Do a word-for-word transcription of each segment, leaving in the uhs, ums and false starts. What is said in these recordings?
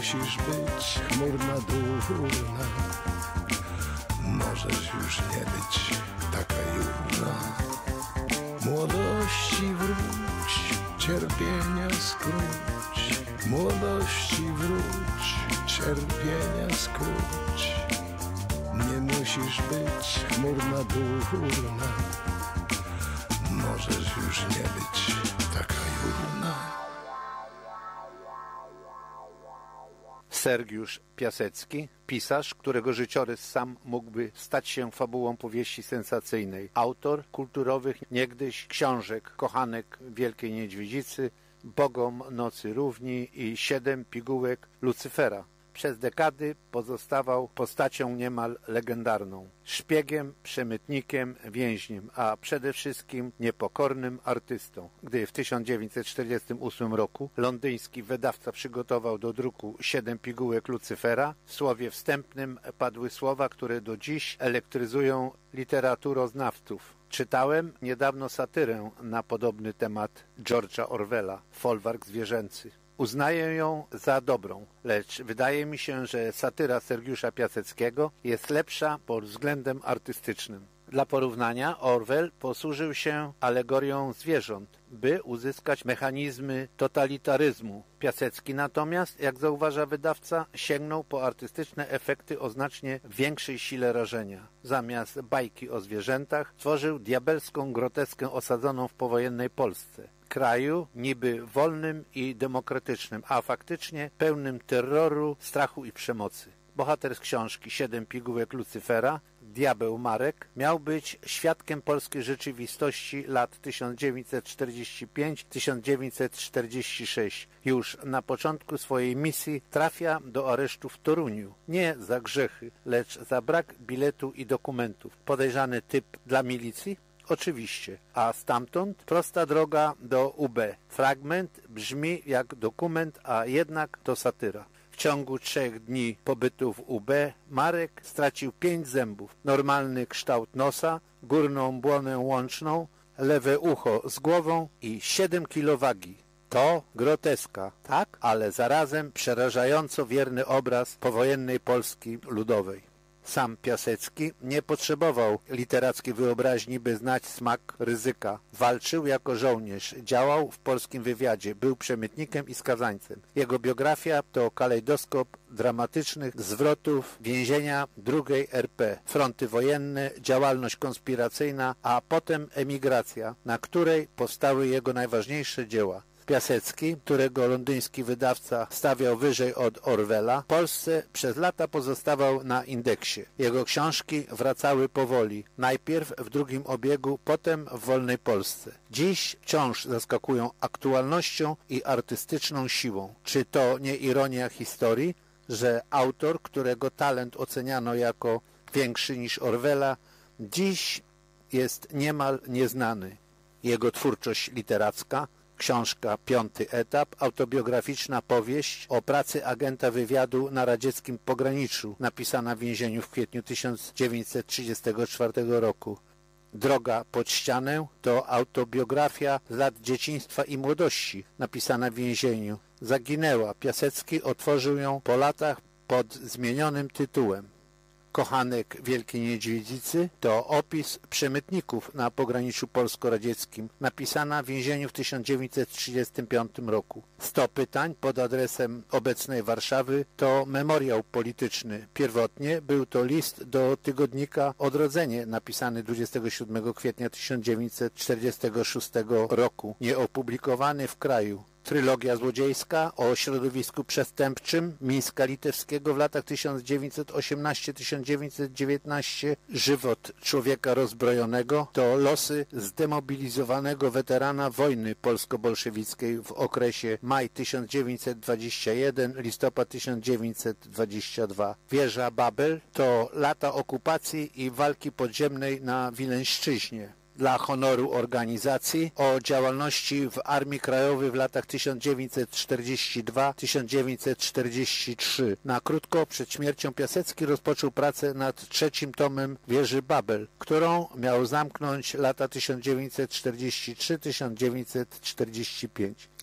musisz być chmurna, durna. Możesz już nie być taka jurna. Młodości wróć, cierpienia skróć. Młodości wróć, cierpienia skróć. Nie musisz być chmurna, durna. Możesz już nie być taka jurna. Sergiusz Piasecki, pisarz, którego życiorys sam mógłby stać się fabułą powieści sensacyjnej. Autor kulturowych niegdyś książek Kochanek Wielkiej Niedźwiedzicy, Bogom Nocy Równi i Siedem pigułek Lucyfera. Przez dekady pozostawał postacią niemal legendarną. Szpiegiem, przemytnikiem, więźniem, a przede wszystkim niepokornym artystą. Gdy w tysiąc dziewięćset czterdziestym ósmym roku londyński wydawca przygotował do druku Siedem pigułek Lucyfera, w słowie wstępnym padły słowa, które do dziś elektryzują literaturoznawców. Czytałem niedawno satyrę na podobny temat George'a Orwella, Folwark zwierzęcy. Uznaję ją za dobrą, lecz wydaje mi się, że satyra Sergiusza Piaseckiego jest lepsza pod względem artystycznym. Dla porównania Orwell posłużył się alegorią zwierząt, by uzyskać mechanizmy totalitaryzmu. Piasecki natomiast, jak zauważa wydawca, sięgnął po artystyczne efekty o znacznie większej sile rażenia. Zamiast bajki o zwierzętach tworzył diabelską groteskę osadzoną w powojennej Polsce. Kraju niby wolnym i demokratycznym, a faktycznie pełnym terroru, strachu i przemocy. Bohater z książki Siedem pigułek Lucyfera, diabeł Marek, miał być świadkiem polskiej rzeczywistości lat tysiąc dziewięćset czterdziesty piąty do tysiąc dziewięćset czterdziestego szóstego. Już na początku swojej misji trafia do aresztu w Toruniu. Nie za grzechy, lecz za brak biletu i dokumentów. Podejrzany typ dla milicji? Oczywiście, a stamtąd prosta droga do U B. Fragment brzmi jak dokument, a jednak to satyra. W ciągu trzech dni pobytu w U B Marek stracił pięć zębów, normalny kształt nosa, górną błonę łączną, lewe ucho z głową i siedem kilo wagi. To groteska, tak, ale zarazem przerażająco wierny obraz powojennej Polski ludowej. Sam Piasecki nie potrzebował literackiej wyobraźni, by znać smak ryzyka. Walczył jako żołnierz, działał w polskim wywiadzie, był przemytnikiem i skazańcem. Jego biografia to kalejdoskop dramatycznych zwrotów więzienia drugiej R P, fronty wojenne, działalność konspiracyjna, a potem emigracja, na której powstały jego najważniejsze dzieła. Piasecki, którego londyński wydawca stawiał wyżej od Orwella, w Polsce przez lata pozostawał na indeksie. Jego książki wracały powoli, najpierw w drugim obiegu, potem w wolnej Polsce. Dziś wciąż zaskakują aktualnością i artystyczną siłą. Czy to nie ironia historii, że autor, którego talent oceniano jako większy niż Orwella, dziś jest niemal nieznany. Jego twórczość literacka, książka Piąty etap, autobiograficzna powieść o pracy agenta wywiadu na radzieckim pograniczu, napisana w więzieniu w kwietniu tysiąc dziewięćset trzydziestego czwartego roku. Droga pod ścianę to autobiografia z lat dzieciństwa i młodości, napisana w więzieniu. Zaginęła. Piasecki otworzył ją po latach pod zmienionym tytułem. Kochanek Wielkiej Niedźwiedzicy to opis przemytników na pograniczu polsko-radzieckim, napisana w więzieniu w tysiąc dziewięćset trzydziestym piątym roku. Sto pytań pod adresem obecnej Warszawy to memoriał polityczny. Pierwotnie był to list do tygodnika Odrodzenie, napisany dwudziestego siódmego kwietnia tysiąc dziewięćset czterdziestego szóstego roku, nieopublikowany w kraju. Trylogia złodziejska o środowisku przestępczym Mińska Litewskiego w latach tysiąc dziewięćset osiemnasty do tysiąc dziewięćset dziewiętnastego, Żywot człowieka rozbrojonego to losy zdemobilizowanego weterana wojny polsko-bolszewickiej w okresie maj tysiąc dziewięćset dwudziesty pierwszy - listopad tysiąc dziewięćset dwudziesty drugi. Wieża Babel to lata okupacji i walki podziemnej na Wileńszczyźnie. Dla honoru organizacji o działalności w Armii Krajowej w latach tysiąc dziewięćset czterdziesty drugi do tysiąc dziewięćset czterdziesty trzeci. Na krótko przed śmiercią Piasecki rozpoczął pracę nad trzecim tomem Wieży Babel, którą miał zamknąć lata tysiąc dziewięćset czterdziesty trzeci do tysiąc dziewięćset czterdziesty piąty.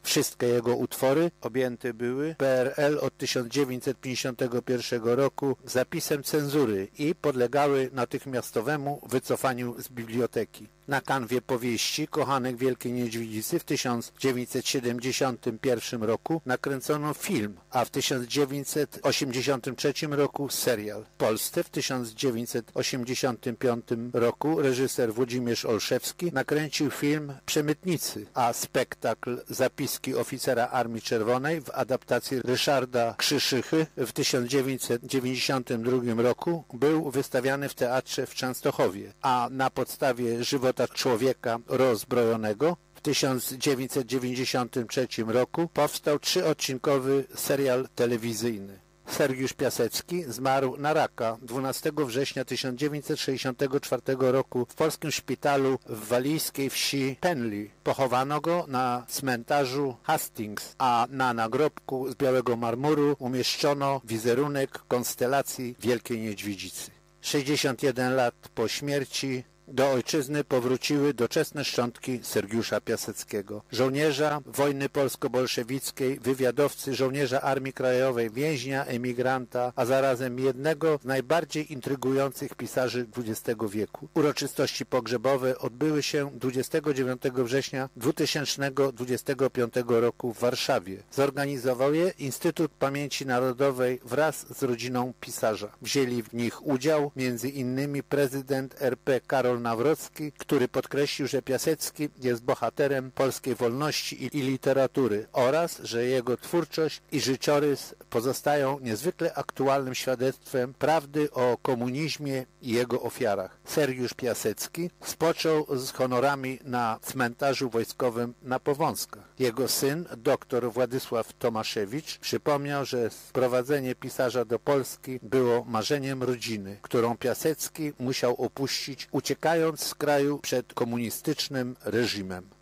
Wszystkie jego utwory objęte były P R L od tysiąc dziewięćset pięćdziesiątego pierwszego roku zapisem cenzury i podlegały natychmiastowemu wycofaniu z biblioteki. Na kanwie powieści Kochanek Wielkiej Niedźwiedzicy w tysiąc dziewięćset siedemdziesiątym pierwszym roku nakręcono film, a w tysiąc dziewięćset osiemdziesiątym trzecim roku serial. W Polsce w tysiąc dziewięćset osiemdziesiątym piątym roku reżyser Włodzimierz Olszewski nakręcił film Przemytnicy, a spektakl Zapiski oficera Armii Czerwonej w adaptacji Ryszarda Krzyszychy w tysiąc dziewięćset dziewięćdziesiątym drugim roku był wystawiany w teatrze w Częstochowie, a na podstawie żywota człowieka rozbrojonego w tysiąc dziewięćset dziewięćdziesiątym trzecim roku powstał trzyodcinkowy serial telewizyjny. Sergiusz Piasecki zmarł na raka dwunastego września tysiąc dziewięćset sześćdziesiątego czwartego roku w polskim szpitalu w walijskiej wsi Penly. Pochowano go na cmentarzu Hastings, a na nagrobku z białego marmuru umieszczono wizerunek konstelacji Wielkiej Niedźwiedzicy. sześćdziesiąt jeden lat po śmierci do ojczyzny powróciły doczesne szczątki Sergiusza Piaseckiego, żołnierza wojny polsko-bolszewickiej, wywiadowcy, żołnierza Armii Krajowej, więźnia, emigranta, a zarazem jednego z najbardziej intrygujących pisarzy dwudziestego wieku. Uroczystości pogrzebowe odbyły się dwudziestego dziewiątego września dwa tysiące dwudziestego piątego roku w Warszawie. Zorganizował je Instytut Pamięci Narodowej wraz z rodziną pisarza. Wzięli w nich udział między innymi prezydent R P Karol Nawrocki, który podkreślił, że Piasecki jest bohaterem polskiej wolności i, i literatury oraz, że jego twórczość i życiorys pozostają niezwykle aktualnym świadectwem prawdy o komunizmie i jego ofiarach. Sergiusz Piasecki spoczął z honorami na cmentarzu wojskowym na Powązkach. Jego syn, dr Władysław Tomaszewicz, przypomniał, że sprowadzenie pisarza do Polski było marzeniem rodziny, którą Piasecki musiał opuścić, uciekając z kraju przed komunistycznym reżimem.